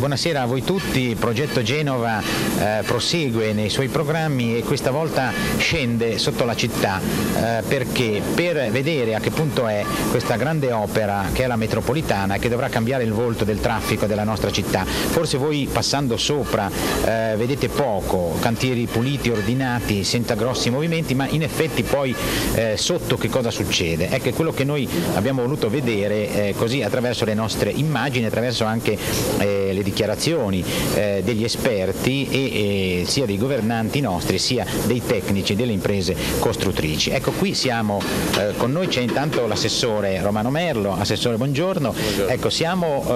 Buonasera a voi tutti. Progetto Genova prosegue nei suoi programmi e questa volta scende sotto la città perché per vedere a che punto è questa grande opera che è la metropolitana, che dovrà cambiare il volto del traffico della nostra città. Forse voi passando sopra vedete poco, cantieri puliti, ordinati, senza grossi movimenti, ma in effetti poi sotto che cosa succede? Ecco, è quello che noi abbiamo voluto vedere così attraverso le nostre immagini, attraverso anche le dichiarazioni degli esperti e sia dei governanti nostri sia dei tecnici delle imprese costruttrici. Ecco, qui siamo, con noi c'è intanto l'assessore Romano Merlo. Assessore, buongiorno. Ecco, siamo